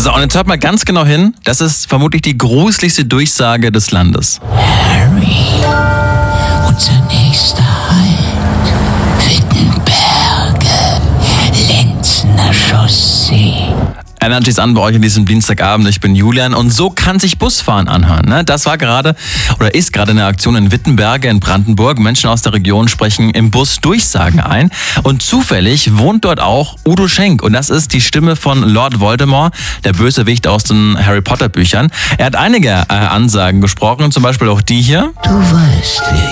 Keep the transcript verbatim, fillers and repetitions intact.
So, und jetzt hört mal ganz genau hin. Das ist vermutlich die gruseligste Durchsage des Landes. Harry, unser nächster Halt, Wittenberge, Lenzner Chaussee. Energy's an bei euch an diesem Dienstagabend. Ich bin Julian und so kann sich Busfahren anhören. Ne? Das war gerade oder ist gerade eine Aktion in Wittenberge in Brandenburg. Menschen aus der Region sprechen im Bus Durchsagen ein und zufällig wohnt dort auch Udo Schenk und das ist die Stimme von Lord Voldemort, der Bösewicht aus den Harry Potter Büchern. Er hat einige äh, Ansagen gesprochen, zum Beispiel auch die hier. Du weißt, wie